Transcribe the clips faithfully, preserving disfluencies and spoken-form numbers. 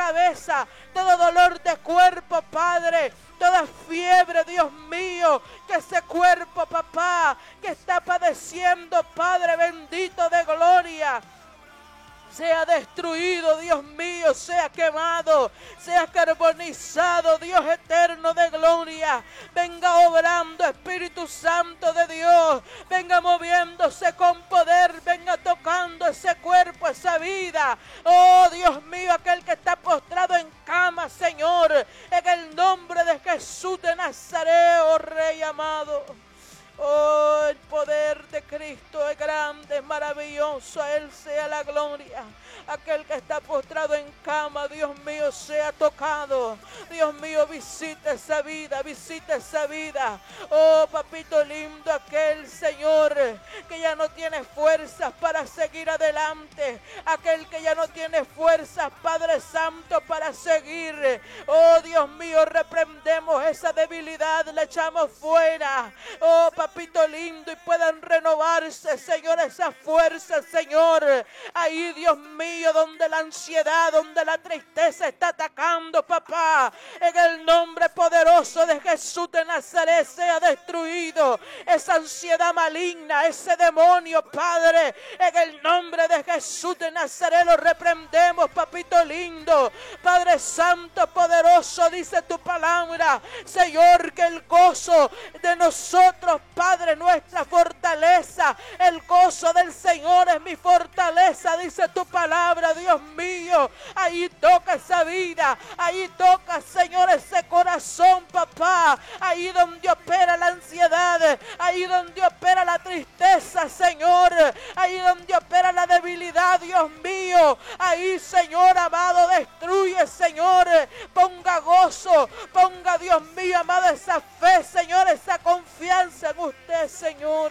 cabeza, todo dolor de cuerpo, Padre, toda fiebre, Dios mío, que ese cuerpo, papá, que está padeciendo, Padre bendito de gloria, sea destruido, Dios mío, sea quemado, sea carbonizado, Dios eterno de gloria. Venga obrando, Espíritu Santo de Dios, venga moviéndose con poder, venga tocando ese cuerpo, esa vida. Oh, Dios mío, aquel que está postrado en cama, Señor, en el nombre de Jesús de Nazaret, oh Rey amado. Oh, el poder de Cristo es grande, es maravilloso, a Él sea la gloria. Aquel que está postrado en cama, Dios mío, sea tocado. Dios mío, visita esa vida, visita esa vida. Oh, papito lindo, aquel Señor que ya no tiene fuerzas para seguir adelante. Aquel que ya no tiene fuerzas, Padre Santo, para seguir. Oh, Dios mío, reprendemos esa debilidad, la echamos fuera. Oh, papito lindo, y puedan renovarse, Señor, esa fuerza, Señor. Ahí, Dios mío, donde la ansiedad, donde la tristeza está atacando, papá, en el nombre poderoso de Jesús de Nazaret sea destruido esa ansiedad maligna, ese demonio, Padre, en el nombre de Jesús de Nazaret lo reprendemos, papito lindo. Padre Santo, poderoso, dice tu palabra, Señor, que el gozo de nosotros, Padre, nuestra fortaleza, el gozo del Señor es mi fortaleza, dice tu palabra, Dios mío. Ahí toca esa vida, ahí toca, Señor, ese corazón, papá, ahí donde opera la ansiedad, ahí donde opera la tristeza, Señor, ahí donde opera la debilidad, Dios mío, ahí, Señor amado, destruye, Señor, ponga gozo, ponga, Dios mío amado, esa fe, Señor, esa confianza en usted, Señor.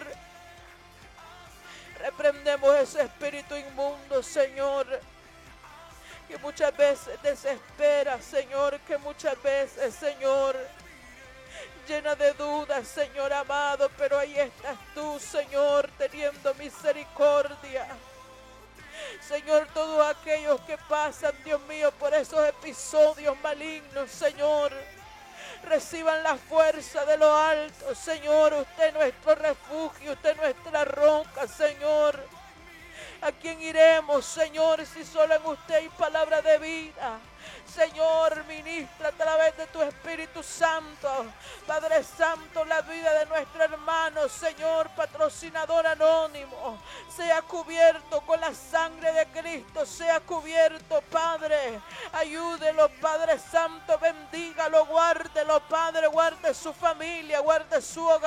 Reprendemos ese espíritu inmundo, Señor, que muchas veces desespera, Señor, que muchas veces, Señor, llena de dudas, Señor amado, pero ahí estás tú, Señor, teniendo misericordia. Señor, todos aquellos que pasan, Dios mío, por esos episodios malignos, Señor, reciban la fuerza de lo alto, Señor. Usted es nuestro refugio, usted es nuestra roca, Señor. ¿A quién iremos, Señor, si solo en usted hay palabra de vida? Señor, ministra a través de tu Espíritu Santo, Padre Santo, la vida de nuestro hermano, Señor, patrocinador anónimo, sea cubierto con la sangre de Cristo, sea cubierto, Padre, ayúdelo, Padre Santo, bendígalo, guárdelo, Padre, guarde su familia, guarde su hogar.